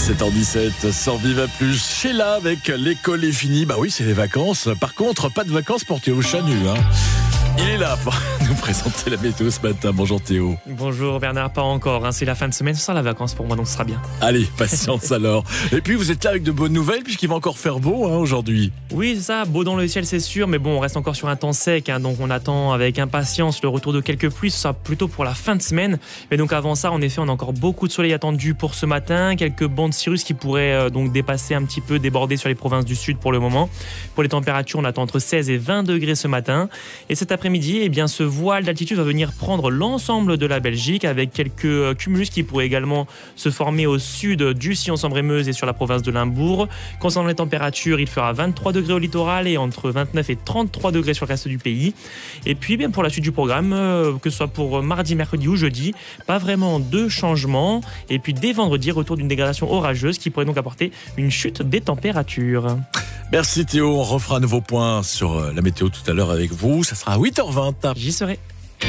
7h17, sans Viva Plus, Sheila avec l'école est finie. Bah oui, c'est les vacances. Par contre, pas de vacances pour Théo Chanu, hein. Il est là pour nous présenter la météo ce matin. Bonjour Théo. Bonjour Bernard, pas encore, hein. C'est la fin de semaine, ce sera la vacances pour moi, donc ce sera bien. Allez, patience alors. Et puis vous êtes là avec de bonnes nouvelles puisqu'il va encore faire beau aujourd'hui. Oui, c'est ça, beau dans le ciel c'est sûr, mais bon, on reste encore sur un temps sec, hein, donc on attend avec impatience le retour de quelques pluies, ce sera plutôt pour la fin de semaine. Mais donc avant ça, en effet, on a encore beaucoup de soleil attendu pour ce matin, quelques bancs de cirrus qui pourraient donc dépasser un petit peu, déborder sur les provinces du sud pour le moment. Pour les températures, on attend entre 16 et 20 degrés ce matin. Et cet après-midi, eh bien, ce voile d'altitude va venir prendre l'ensemble de la Belgique avec quelques cumulus qui pourraient également se former au sud du Sillon-Sambre-et-Meuse et sur la province de Limbourg. Concernant les températures, il fera 23 degrés au littoral et entre 29 et 33 degrés sur le reste du pays. Et puis, bien, pour la suite du programme, que ce soit pour mardi, mercredi ou jeudi, pas vraiment de changement. Et puis, dès vendredi, retour d'une dégradation orageuse qui pourrait donc apporter une chute des températures. Merci Théo, on refera un nouveau point sur la météo tout à l'heure avec vous. Ça sera à 8h20. J'y serai.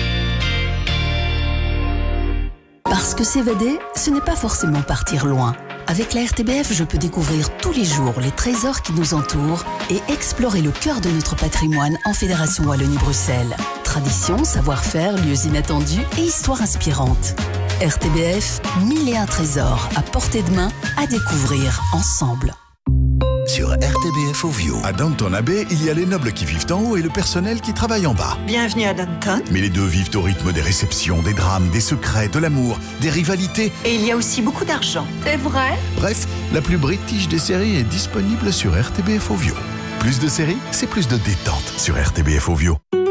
Parce que s'évader, ce n'est pas forcément partir loin. Avec la RTBF, je peux découvrir tous les jours les trésors qui nous entourent et explorer le cœur de notre patrimoine en Fédération Wallonie-Bruxelles. Tradition, savoir-faire, lieux inattendus et histoires inspirantes. RTBF, 1001 trésors à portée de main à découvrir ensemble. Sur RTBF Ovio. À Downton Abbey, il y a les nobles qui vivent en haut et le personnel qui travaille en bas. Bienvenue à Downton. Mais les deux vivent au rythme des réceptions, des drames, des secrets, de l'amour, des rivalités. Et il y a aussi beaucoup d'argent. C'est vrai? Bref, la plus british des séries est disponible sur RTBF Ovio. Plus de séries, c'est plus de détente sur RTBF Ovio.